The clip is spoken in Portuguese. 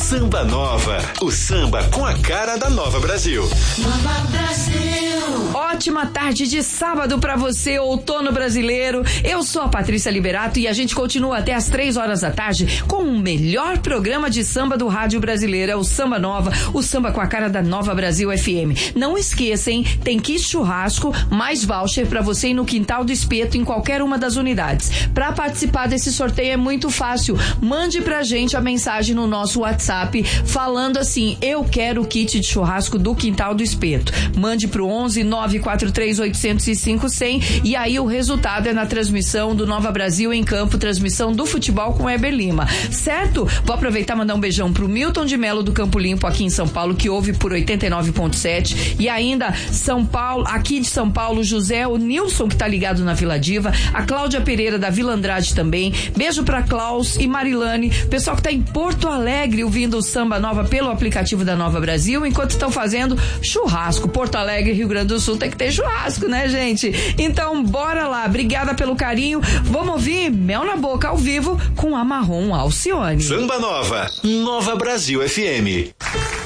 Samba Nova, o samba com a cara da Nova Brasil. Nova Brasil. Ótima tarde de sábado pra você, outono brasileiro. Eu sou a Patrícia Liberato e a gente continua até as 3 horas da tarde com o melhor programa de samba do rádio brasileiro. É o Samba Nova, o samba com a cara da Nova Brasil FM. Não esqueça, hein? Tem kit churrasco, mais voucher pra você ir no Quintal do Espeto em qualquer uma das unidades. Pra participar desse sorteio é muito fácil. Mande pra gente a mensagem no nosso WhatsApp falando assim: eu quero o kit de churrasco do Quintal do Espeto. Mande pro 11 943 805 100 e aí o resultado é na transmissão do Nova Brasil em Campo, transmissão do futebol com Heber Lima, certo? Vou aproveitar e mandar um beijão pro Milton de Melo do Campo Limpo aqui em São Paulo, que ouve por 89.7, e ainda São Paulo, aqui de São Paulo, José, o Nilson que tá ligado na Vila Diva, a Cláudia Pereira da Vila Andrade também, beijo pra Klaus e Marilane, pessoal que tá em Porto Alegre ouvindo o Samba Nova pelo aplicativo da Nova Brasil, enquanto estão fazendo churrasco. Porto Alegre, Rio Grande do Sul tem que ter churrasco, né, gente? Então, bora lá. Obrigada pelo carinho. Vamos ouvir Mel na Boca ao vivo com a Marrom Alcione. Samba Nova, Nova Brasil FM.